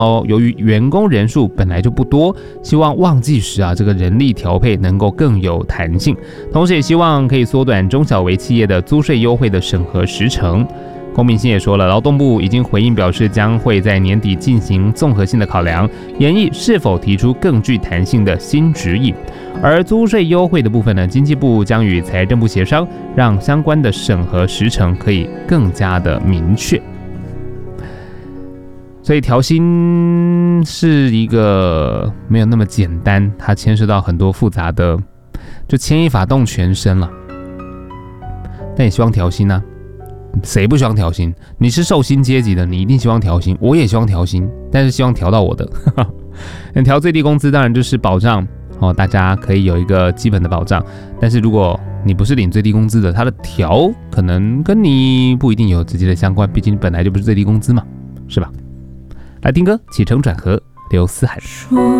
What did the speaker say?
由于员工人数本来就不多，希望旺季时这个人力调配能够更有弹性，同时也希望可以缩短中小微企业的租税优惠的审核时程。龚明鑫也说了，劳动部已经回应表示，将会在年底进行综合性的考量，研议是否提出更具弹性的新指引。而租税优惠的部分呢，经济部将与财政部协商，让相关的审核时程可以更加的明确。所以调薪是一个没有那么简单，它牵涉到很多复杂的，就牵一发动全身了。但也希望调薪啊。谁不希望调薪？你是受薪阶级的，你一定希望调薪，我也希望调薪，但是希望调到我的。调最低工资当然就是保障大家可以有一个基本的保障。但是如果你不是领最低工资的，它的调可能跟你不一定有直接的相关，毕竟本来就不是最低工资嘛，是吧？来听歌，起承转合，刘思涵。